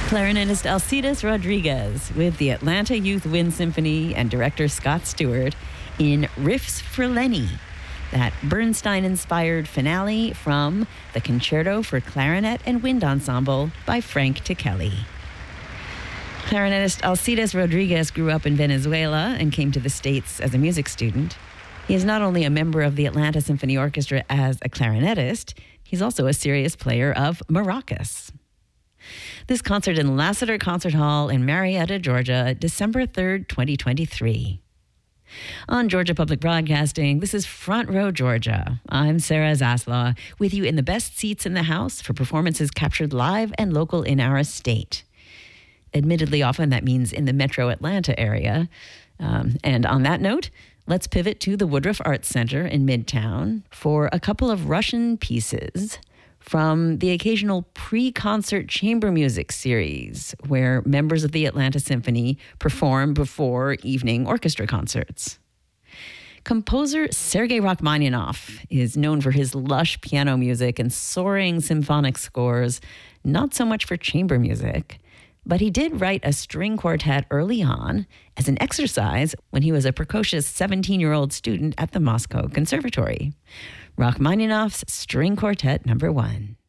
Clarinetist Alcides Rodriguez with the Atlanta Youth Wind Symphony and director Scott Stewart in Riffs for Lenny, that Bernstein-inspired finale from the Concerto for Clarinet and Wind Ensemble by Frank Ticheli. Clarinetist Alcides Rodriguez grew up in Venezuela and came to the States as a music student. He is not only a member of the Atlanta Symphony Orchestra as a clarinetist, he's also a serious player of maracas. This concert in Lassiter Concert Hall in Marietta, Georgia, December 3rd, 2023. On Georgia Public Broadcasting, this is Front Row Georgia. I'm Sarah Zaslaw, with you in the best seats in the house for performances captured live and local in our state. Admittedly, often that means in the metro Atlanta area. And on that note, let's pivot to the Woodruff Arts Center in Midtown for a couple of Russian pieces from the occasional pre-concert chamber music series, where members of the Atlanta Symphony perform before evening orchestra concerts. Composer Sergei Rachmaninoff is known for his lush piano music and soaring symphonic scores, not so much for chamber music. But he did write a string quartet early on as an exercise when he was a precocious 17-year-old student at the Moscow Conservatory. Rachmaninoff's String Quartet No. 1.